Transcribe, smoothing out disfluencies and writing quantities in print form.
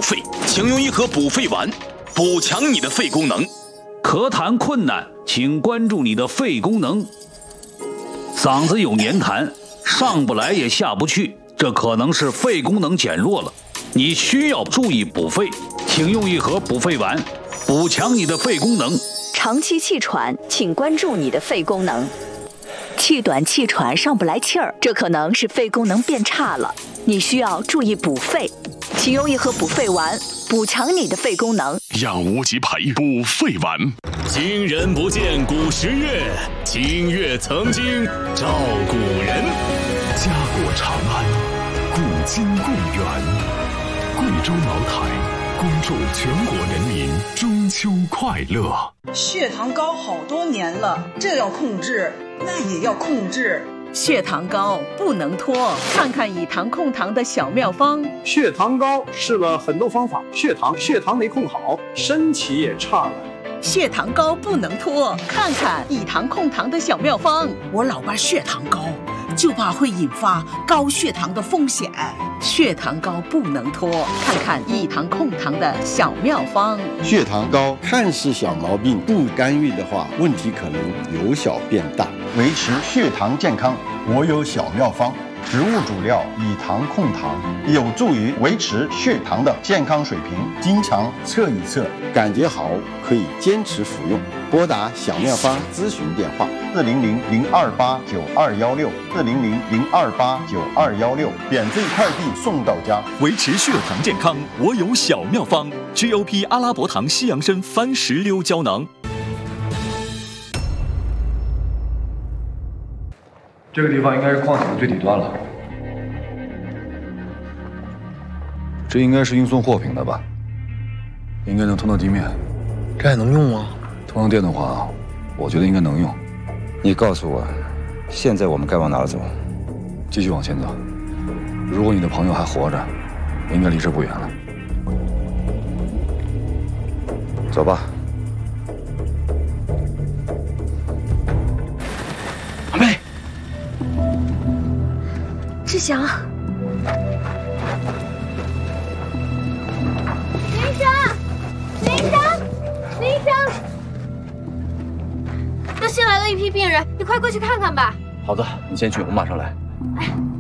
肺，请用一盒补肺丸，补强你的肺功能。 咳痰困难，请关注你的肺功能。嗓子有黏痰，上不来也下不去，这可能是肺功能减弱了，你需要注意补肺，请用一盒补肺丸，补强你的肺功能。 长期气喘，请关注你的肺功能。气短气喘上不来气儿，这可能是肺功能变差了，你需要注意补肺，请用一盒补肺丸，补强你的肺功能。 养无极培补肺丸。 今人不见古时月，今月曾经照古人。 家国长安，古今共源。贵州茅台恭祝全国人民中秋快乐。 血糖高好多年了，这要控制，那也要控制。 血糖高不能拖，看看以糖控糖的小妙方。 血糖高试了很多方法，血糖没控好，身体也差了。 血糖高不能拖，看看以糖控糖的小妙方。 我老爸血糖高，就怕会引发高血糖的风险。 血糖高不能拖，看看以糖控糖的小妙方。 血糖高看似小毛病，不干预的话，问题可能由小变大。维持血糖健康，我有小妙方。植物主料以糖控糖，有助于维持血糖的健康水平。经常测一测，感觉好可以坚持服用。拨打小妙方咨询电话：400-028-9216，400-028-9216，免费快递送到家。 维持血糖健康，我有小妙方 ：GOP 阿拉伯糖西洋参番石榴胶囊。 这个地方应该是矿井的最底端了，这应该是运送货品的吧？应该能通到地面。 这还能用吗？ 通上电的话，我觉得应该能用。 你告诉我，现在我们该往哪儿走？ 继续往前走。如果你的朋友还活着，应该离这不远了。 走吧。 阿妹。 志祥，林生，又新来了一批病人，你快过去看看吧。 好的，你先去，我马上来。 哎，